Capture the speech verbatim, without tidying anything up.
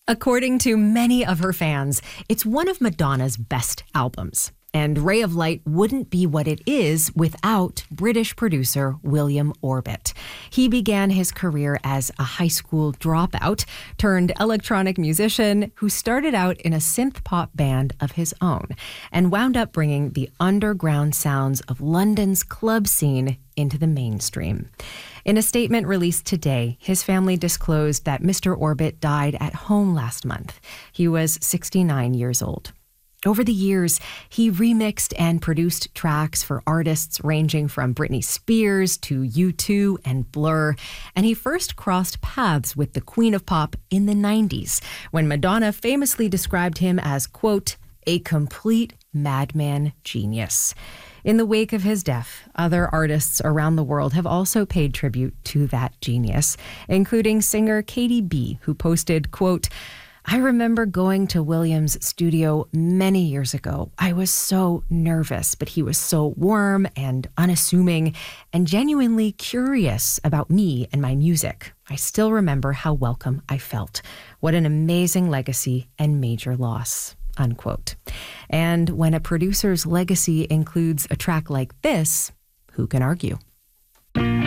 According to many of her fans, it's one of Madonna's best albums. And Ray of Light wouldn't be what it is without British producer William Orbit. He began his career as a high school dropout turned electronic musician who started out in a synth pop band of his own and wound up bringing the underground sounds of London's club scene into the mainstream. In a statement released today, his family disclosed that Mister Orbit died at home last month. He was sixty-nine years old. Over the years, he remixed and produced tracks for artists ranging from Britney Spears to U two and Blur, and he first crossed paths with the Queen of Pop in the nineties, when Madonna famously described him as, quote, a complete madman genius. In the wake of his death, other artists around the world have also paid tribute to that genius, including singer Katy B, who posted, quote, I remember going to William's studio many years ago. I was so nervous, but he was so warm and unassuming and genuinely curious about me and my music. I still remember how welcome I felt. What an amazing legacy and major loss, unquote. And when a producer's legacy includes a track like this, who can argue?